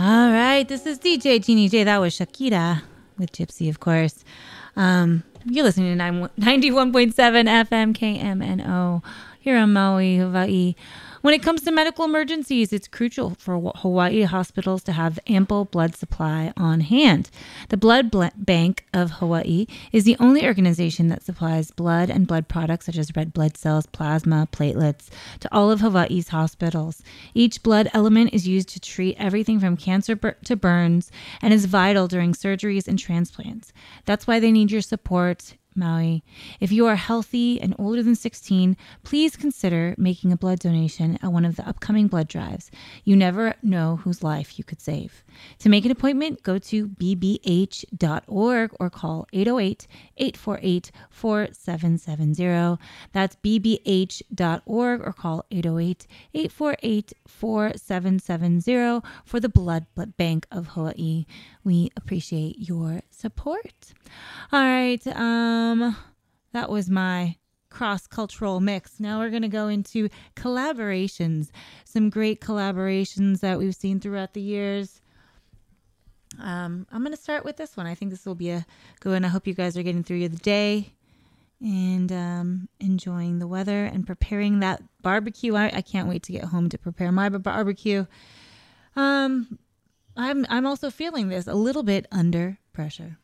All right, this is DJ Jeannie J. That was Shakira with Gypsy, of course. You're listening to 91.7 FM KMNO here on Maui, Hawaii. When it comes to medical emergencies, it's crucial for Hawaii hospitals to have ample blood supply on hand. The Blood Bank of Hawaii is the only organization that supplies blood and blood products such as red blood cells, plasma, platelets to all of Hawaii's hospitals. Each blood element is used to treat everything from cancer to burns and is vital during surgeries and transplants. That's why they need your support, Maui. If you are healthy and older than 16, please consider making a blood donation at one of the upcoming blood drives. You never know whose life you could save. To make an appointment, go to bbh.org or call 808-848-4770. That's bbh.org or call 808-848-4770 for the Blood Bank of Hawaii. We appreciate your support. All right, that was my cross-cultural mix. Now we're going to go into collaborations. Some great collaborations that we've seen throughout the years. I'm going to start with this one. I think this will be a good one. I hope you guys are getting through the day and enjoying the weather and preparing that barbecue. I can't wait to get home to prepare my barbecue. I'm also feeling this a little bit under pressure.